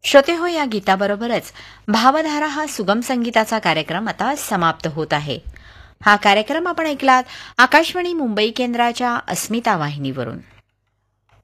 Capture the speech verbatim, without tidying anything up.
श्रोते हो, या गीताबरोबरच भावधारा हा सुगम संगीताचा कार्यक्रम आता समाप्त होत आहे. हा कार्यक्रम आपण ऐकलात आकाशवाणी मुंबई केंद्राच्या अस्मिता वाहिनीवरून.